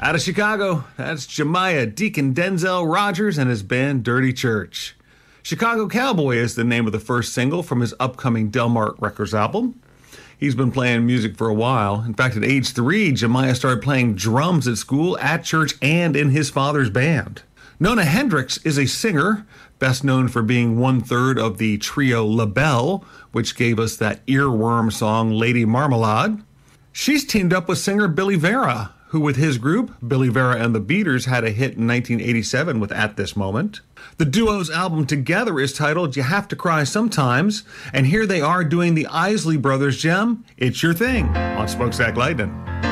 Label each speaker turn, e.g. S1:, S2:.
S1: Out of Chicago, that's Jemiah Deacon Denzel Rogers and his band Dirty Church. Chicago Cowboy is the name of the first single from his upcoming Delmark Records album. He's been playing music for a while. In fact, at age 3, Jemiah started playing drums at school, at church, and in his father's band. Nona Hendryx is a singer, best known for being one-third of the trio LaBelle, which gave us that earworm song Lady Marmalade. She's teamed up with singer Billy Vera, who with his group, Billy Vera and the Beaters, had a hit in 1987 with At This Moment. The duo's album together is titled You Have to Cry Sometimes, and here they are doing the Isley Brothers gem, It's Your Thing, on Smokestack Lightning.